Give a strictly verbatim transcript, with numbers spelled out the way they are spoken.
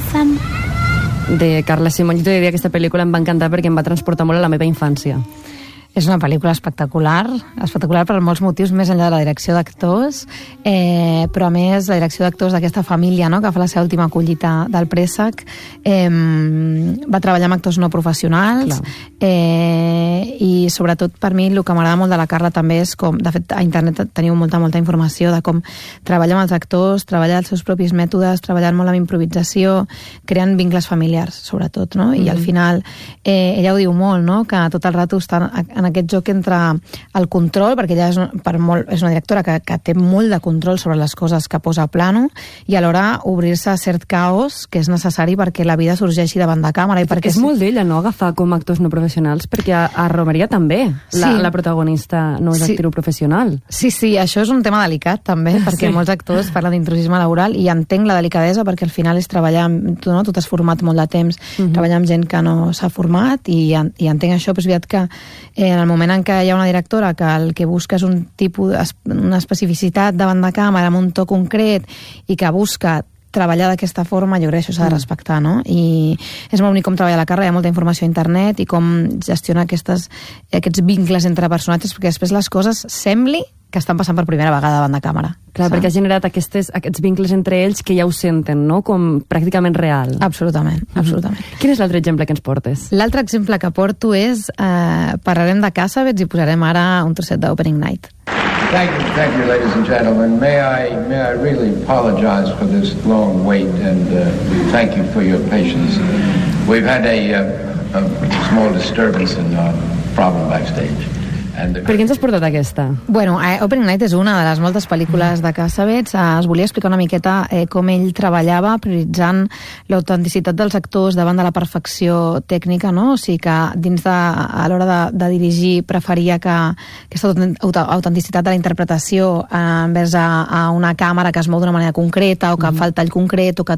Sam. De Carla Simón. Jo t'he de dir que aquesta pel·lícula em va encantar perquè em va transportar molt a la meva infància. És una pel·lícula espectacular, espectacular per molts motius, més enllà de la direcció d'actors, eh, però a més la direcció d'actors d'aquesta família, no?, que fa la seva última collita del préssec, eh, va treballar amb actors no professionals, eh, i sobretot per mi el que m'agrada molt de la Carla també és com, de fet a internet teniu molta, molta informació de com treballa amb els actors, treballa els seus propis mètodes, treballant molt amb improvisació, creant vincles familiars, sobretot, no? I mm-hmm. al final, eh, ella ho diu molt, no?, que tot el rato està en en aquest joc entre el control, perquè ella és, per molt, és una directora que, que té molt de control sobre les coses que posa a plano, i alhora obrir-se a cert caos que és necessari perquè la vida sorgeixi davant de càmera. I perquè és molt d'ella, no?, agafar com actors no professionals, perquè a, a Romeria també la, sí. la protagonista no és sí. actriu professional. Sí, sí, això és un tema delicat també, perquè sí. molts actors parlen d'intrusisme laboral i entenc la delicadesa perquè al final és treballar amb, tu, no? tu t'has format molt de temps, uh-huh. treballar amb gent que no s'ha format i, i entenc això, però és veritat que eh, en el moment en què hi ha una directora que el que busca és un tipus, una especificitat davant de càmera amb un to concret i que busca treballar d'aquesta forma, jo crec que això s'ha de respectar, no? I és molt bonic com treballa la Carla, hi ha molta informació a internet i com gestiona aquestes, aquests vincles entre personatges, perquè després les coses sembli que estan passant per primera vegada davant de càmera. Clar, perquè ha generat aquestes, aquests vincles entre ells que ja ho senten, no?, com pràcticament real. Absolutament, absolutament. Mm-hmm. Quin és l'altre exemple que ens portes? L'altre exemple que porto és, eh, parlarem de Cassavetes i posarem ara un trosset d'Opening Night. Thank you, thank you, ladies and gentlemen. May I, may I really apologize for this long wait and uh, thank you for your patience. We've had a, uh, a small disturbance and a problem backstage. Per què ens has portat aquesta? Bueno, eh, Opening Night és una de les moltes pel·lícules de Cassavetes. Eh, es volia explicar una miqueta eh, com ell treballava prioritzant l'autenticitat dels actors davant de la perfecció tècnica, no? O sigui que dins de, a l'hora de, de dirigir preferia que aquesta autenticitat de la interpretació eh, envers a, a una càmera que es mou d'una manera concreta o que mm. fa el tall concret o que